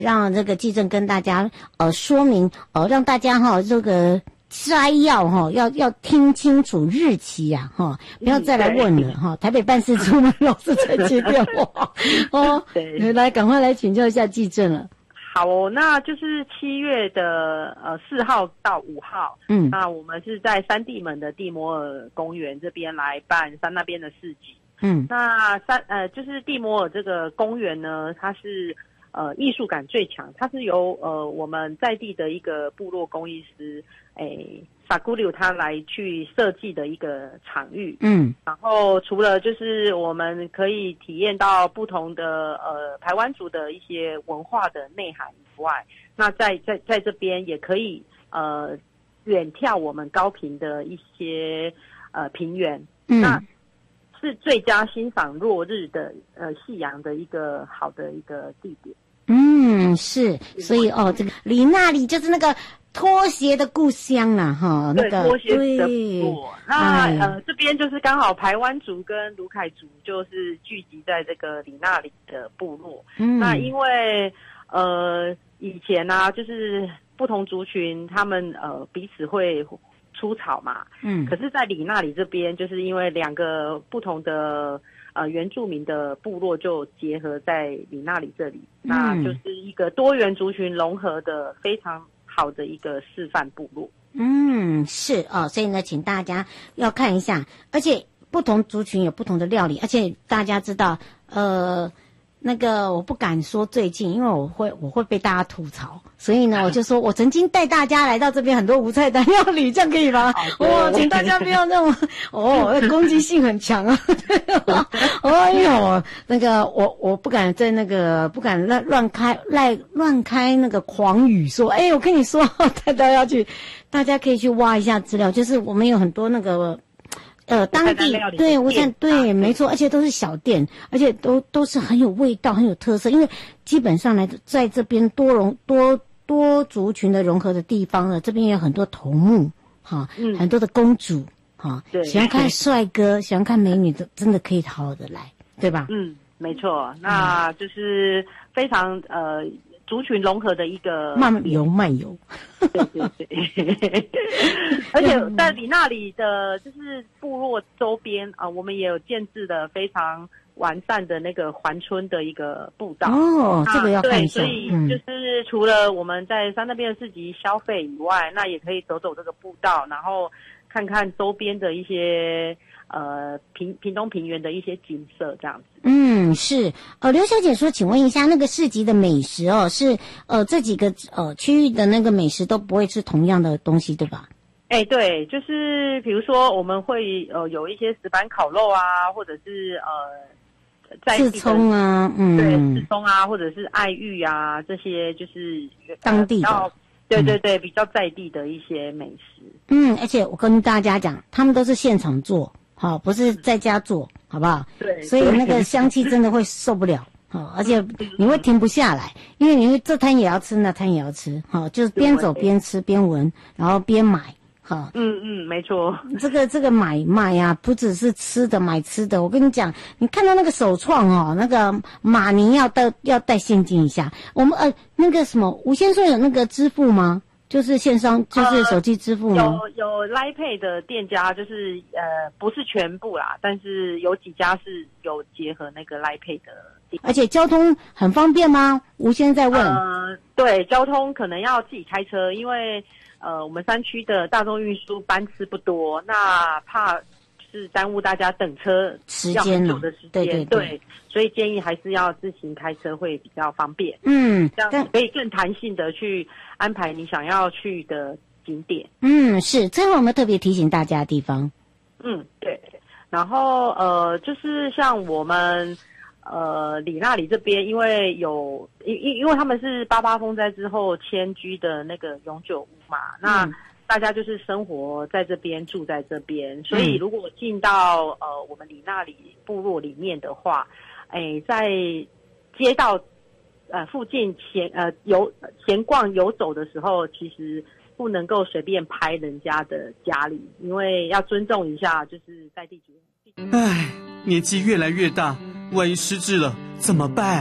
让这个纪政跟大家说明让大家这个摘要要听清楚日期啊不要再来问了台北办事处老是在接电话对，来赶快来请教一下纪政了。 好那就是7月的4号到5号，那我们是在三地门的地摩尔公园这边来办山那边的市集。那就是地摩尔这个公园呢，它是艺术感最强，它是由我们在地的一个部落工艺师萨古柳他来去设计的一个场域。然后除了就是我们可以体验到不同的排湾族的一些文化的内涵以外，那在这边也可以远眺我们高屏的一些平原。那是最佳欣赏落日的夕阳的一个好的一个地点。 是，所以这个里那里就是那个拖鞋的故乡啦那个拖鞋的部落。那这边就是刚好排湾族跟鲁凯族就是聚集在这个里那里的部落。那因为以前就是不同族群他们彼此会出草嘛。可是在里那里这边就是因为两个不同的原住民的部落就结合在里那里这里，那就是一个多元族群融合的非常好的一个示范部落。 是所以呢请大家要看一下，而且不同族群有不同的料理，而且大家知道那个我不敢说最近，因为我会被大家吐槽，所以呢我就说我曾经带大家来到这边很多无菜单料理，这样可以吗？请大家不要那种攻击性很强啊。哎呦，那个我不敢在那个不敢乱开那个狂语说，我跟你说大家可以去挖一下资料，就是我们有很多那个当地对无菜对没错，而且都是小店，而且都是很有味道很有特色，因为基本上来在这边多族群的融合的地方呢，这边有很多头目很多的公主喜欢看帅哥喜欢看美女的真的可以好好的来，对吧？ 没错，那就是非常族群融合的一个慢游对而且在里那里的就是部落周边我们也有建制的非常完善的那个环村的一个步道。 这个要看一下。 对，所以就是除了我们在山那边的市集消费以外，那也可以走走这个步道，然后看看周边的一些屏东平原的一些景色这样子。 是刘小姐说请问一下，那个市集的美食是这几个区域的那个美食都不会吃同样的东西对吧？ 对，就是比如说我们会有一些石板烤肉啊，或者是在地的刺葱啊对，刺葱啊，或者是爱玉啊，这些就是当地的对比较在地的一些美食。 而且我跟大家讲他们都是现场做不是在家做好不好？ 对， 所以那个香气真的会受不了而且你会停不下来，因为你会这摊也要吃那摊也要吃就是边走边吃边闻然后边买没错。 这个买卖啊不只是吃的买吃的，我跟你讲你看到那个手创那个马尼要带现金一下。我们那个什么吴先生有那个支付吗？就是线上就是手机支付吗？ 有 Line Pay 的店家就是不是全部啦，但是有几家是有结合那个 Line Pay 的店。 而且交通很方便吗？吴先生在问。 对，交通可能要自己开车，因为我们山区的大众运输班次不多，那怕是耽误大家等车时间要很久的时间。对，所以建议还是要自行开车会比较方便。这样可以更弹性的去安排你想要去的景点。 是最后有没有特别提醒大家的地方？ 对，然后就是像我们里那里这边，因为因为他们是88风灾之后迁居的那个永久屋嘛，那大家就是生活在这边住在这边，所以如果进到我们里那里部落里面的话，在街道附近闲逛游走的时候，其实不能够随便拍人家的家里，因为要尊重一下就是在地主人。 年纪越来越大，万一失智了怎么办？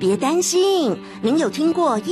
别担心，您有听过